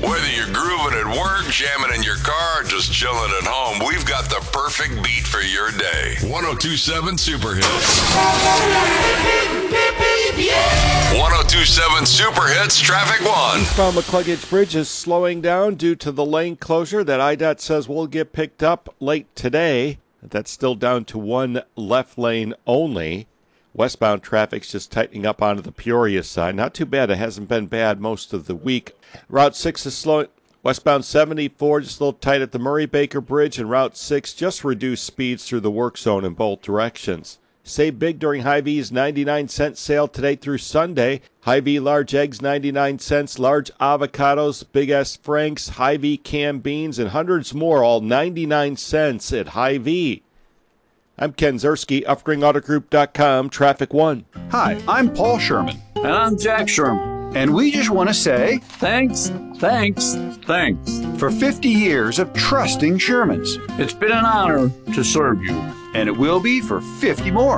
Whether you're grooving at work, jamming in your car, or just chilling at home, we've got the perfect beat for your day. 102.7 Super Hits. 102.7 Super Hits Traffic 1. Eastbound McCluggage Bridge is slowing down due to the lane closure that IDOT says will get picked up late today. That's still down to one left lane only. Westbound traffic's just tightening up onto the Peoria side. Not too bad. It hasn't been bad most of the week. Route 6 is slowing. Westbound 74 just a little tight at the Murray-Baker Bridge, and Route 6 just reduced speeds through the work zone in both directions. Save big during Hy-Vee's 99-cent sale today through Sunday. Hy-Vee large eggs, 99 cents. Large avocados, Big S Franks, Hy-Vee canned beans, and hundreds more, all 99 cents at Hy-Vee. I'm Ken Zerski, UffGringAutoGroup.com, Traffic 1. Hi, I'm Paul Sherman. And I'm Jack Sherman. And we just want to say Thanks for 50 years of trusting Shermans. It's been an honor to serve you. And it will be for 50 more.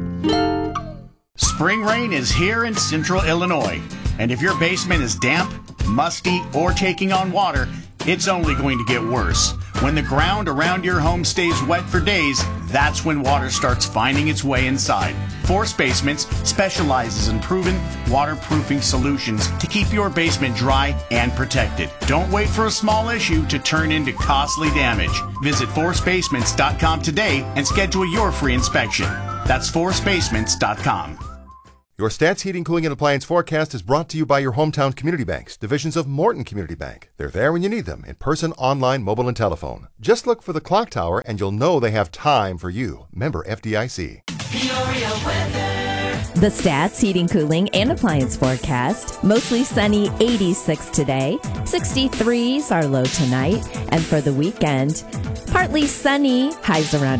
Spring rain is here in central Illinois. And if your basement is damp, musty, or taking on water, it's only going to get worse. When the ground around your home stays wet for days, that's when water starts finding its way inside. Force Basements specializes in proven waterproofing solutions to keep your basement dry and protected. Don't wait for a small issue to turn into costly damage. Visit forcebasements.com today and schedule your free inspection. That's forcebasements.com. Your Stats Heating, Cooling, and Appliance forecast is brought to you by your hometown community banks, divisions of Morton Community Bank. They're there when you need them, in person, online, mobile, and telephone. Just look for the clock tower and you'll know they have time for you. Member FDIC. Peoria weather. The Stats Heating, Cooling, and Appliance forecast. Mostly sunny, 86 today. 63s are low tonight. And for the weekend, partly sunny, highs around